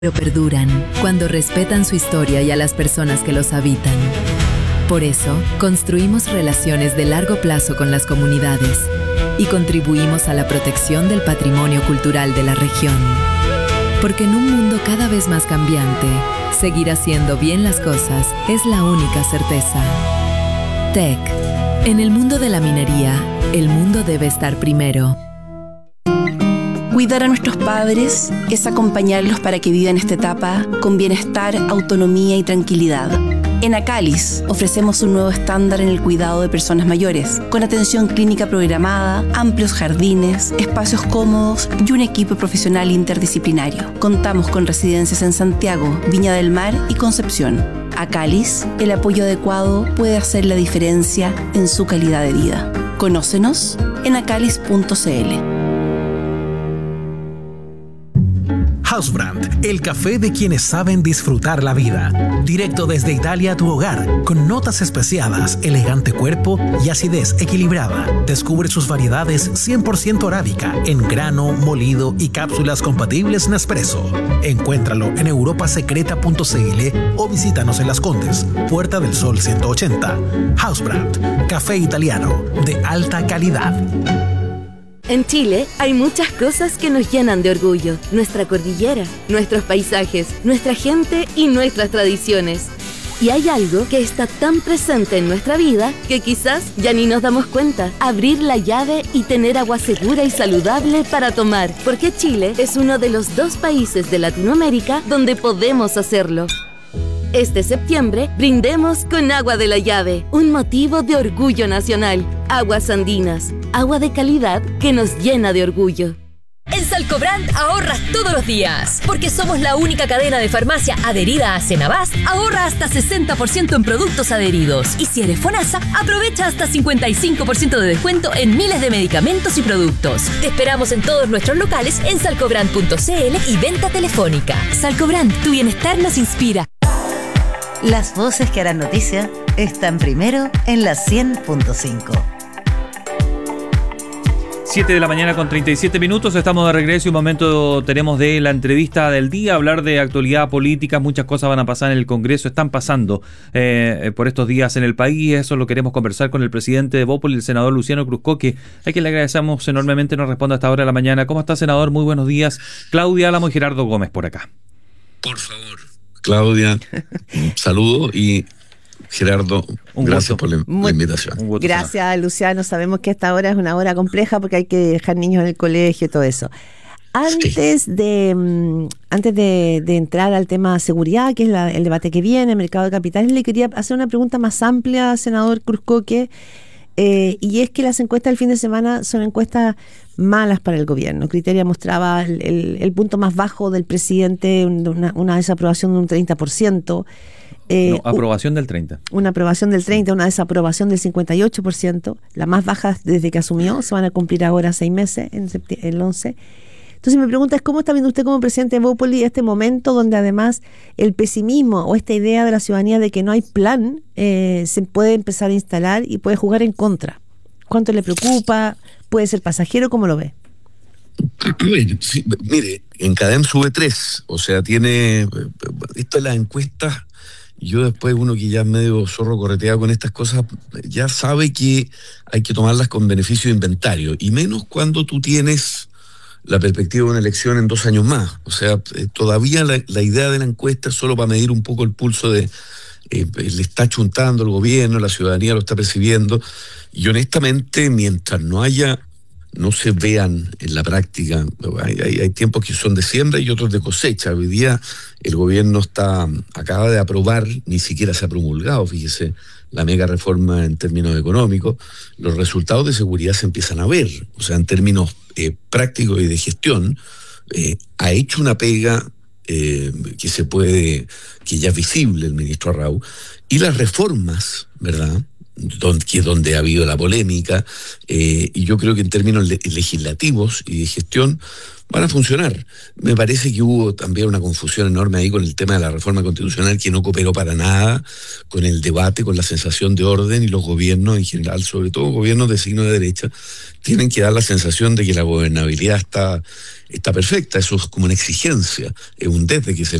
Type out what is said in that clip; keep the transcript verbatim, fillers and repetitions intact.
pero perduran cuando respetan su historia y a las personas que los habitan. Por eso, construimos relaciones de largo plazo con las comunidades y contribuimos a la protección del patrimonio cultural de la región. Porque en un mundo cada vez más cambiante, seguir haciendo bien las cosas es la única certeza. T E C. En el mundo de la minería, el mundo debe estar primero. Cuidar a nuestros padres es acompañarlos para que vivan esta etapa con bienestar, autonomía y tranquilidad. En Acalis ofrecemos un nuevo estándar en el cuidado de personas mayores, con atención clínica programada, amplios jardines, espacios cómodos y un equipo profesional interdisciplinario. Contamos con residencias en Santiago, Viña del Mar y Concepción. Acalis, el apoyo adecuado puede hacer la diferencia en su calidad de vida. Conócenos en acalis punto c l. Hausbrand, el café de quienes saben disfrutar la vida. Directo desde Italia a tu hogar, con notas especiadas, elegante cuerpo y acidez equilibrada. Descubre sus variedades cien por ciento arábica, en grano, molido y cápsulas compatibles Nespresso. Encuéntralo en europa secreta punto c l o visítanos en Las Condes, Puerta del Sol ciento ochenta. Hausbrand, café italiano de alta calidad. En Chile hay muchas cosas que nos llenan de orgullo. Nuestra cordillera, nuestros paisajes, nuestra gente y nuestras tradiciones. Y hay algo que está tan presente en nuestra vida que quizás ya ni nos damos cuenta. Abrir la llave y tener agua segura y saludable para tomar. Porque Chile es uno de los dos países de Latinoamérica donde podemos hacerlo. Este septiembre, brindemos con agua de la llave, un motivo de orgullo nacional. Aguas andinas, agua de calidad que nos llena de orgullo. En Salcobrand ahorras todos los días. Porque somos la única cadena de farmacia adherida a Senabast, ahorra hasta sesenta por ciento en productos adheridos. Y si eres FONASA, aprovecha hasta cincuenta y cinco por ciento de descuento en miles de medicamentos y productos. Te esperamos en todos nuestros locales en salcobrand punto c l y venta telefónica. Salcobrand, tu bienestar nos inspira. Las voces que harán noticia están primero en la cien punto cinco. siete de la mañana con treinta y siete minutos, estamos de regreso y un momento tenemos de la entrevista del día, hablar de actualidad política, muchas cosas van a pasar en el Congreso, están pasando eh, por estos días en el país, eso lo queremos conversar con el presidente de Bópoli, el senador Luciano Cruzcoque, a quien le agradecemos enormemente, nos responde a esta hora de la mañana. ¿Cómo está, senador? Muy buenos días. Claudia Álamo y Gerardo Gómez por acá. Por favor. Claudia, un saludo, y Gerardo, un gracias por la, la invitación. Gracias, Luciano. Sabemos que esta hora es una hora compleja porque hay que dejar niños en el colegio y todo eso. Antes sí. de um, antes de, de entrar al tema seguridad, que es la, el debate que viene, mercado de capitales, le quería hacer una pregunta más amplia, senador Cruzcoque, eh, y es que las encuestas del fin de semana son encuestas malas para el gobierno. Criteria mostraba el, el, el punto más bajo del presidente, una, una desaprobación de un treinta por ciento. Eh, no, aprobación del treinta. Una aprobación del treinta, una desaprobación del cincuenta y ocho por ciento, la más baja desde que asumió, se van a cumplir ahora seis meses, en el once. Entonces mi pregunta es, ¿cómo está viendo usted como presidente de Bópoli este momento donde además el pesimismo o esta idea de la ciudadanía de que no hay plan eh, se puede empezar a instalar y puede jugar en contra? ¿Cuánto le preocupa? ¿Puede ser pasajero? ¿Cómo lo ve? Bueno, sí, mire, en Cadem sube tres, o sea, tiene, esto es las encuestas, yo después, uno que ya es medio zorro correteado con estas cosas, ya sabe que hay que tomarlas con beneficio de inventario, y menos cuando tú tienes la perspectiva de una elección en dos años más. O sea, eh, todavía la, la idea de la encuesta es solo para medir un poco el pulso de, eh, le está chuntando el gobierno, la ciudadanía lo está percibiendo, y honestamente, mientras no haya, no se vean en la práctica, hay, hay, hay tiempos que son de siembra y otros de cosecha. Hoy día el gobierno está, acaba de aprobar, ni siquiera se ha promulgado, fíjese, la mega reforma en términos económicos, los resultados de seguridad se empiezan a ver, o sea, en términos eh, prácticos y de gestión, eh, ha hecho una pega eh, que se puede, que ya es visible el ministro Arrau, y las reformas, ¿verdad?, donde, que es donde ha habido la polémica, eh, y yo creo que en términos le- legislativos y de gestión van a funcionar. Me parece que hubo también una confusión enorme ahí con el tema de la reforma constitucional, que no cooperó para nada con el debate, con la sensación de orden, y los gobiernos en general, sobre todo gobiernos de signo de derecha, tienen que dar la sensación de que la gobernabilidad está, está perfecta. Eso es como una exigencia, es un desde que se